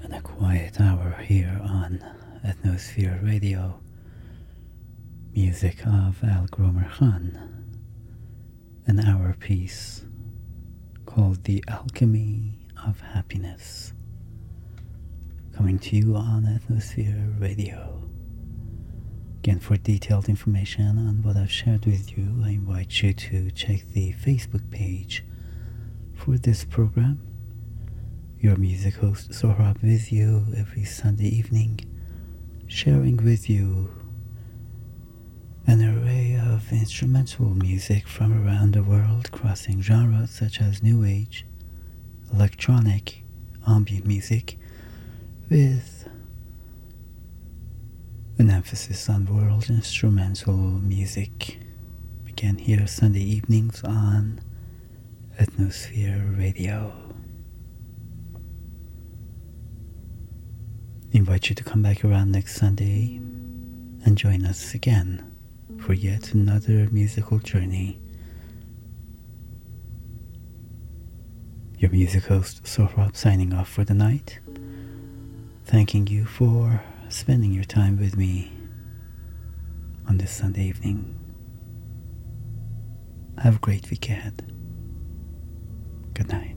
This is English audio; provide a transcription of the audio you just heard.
and a quiet hour here on Atmosphere Radio. Music of Al Gromer Khan, an hour piece called The Alchemy of Happiness, coming to you on Atmosphere Radio. Again, for detailed information on what I've shared with you, I invite you to check the Facebook page for this program. Your music host Sohrab with you every Sunday evening, sharing with you an array of instrumental music from around the world, crossing genres such as New Age, electronic, ambient music, with an emphasis on world instrumental music. Again, here Sunday evenings on Atmosphere Radio. I invite you to come back around next Sunday and join us again for yet another musical journey. Your music host Sohrab signing off for the night, thanking you for spending your time with me on this Sunday evening. Have a great week ahead. Good night.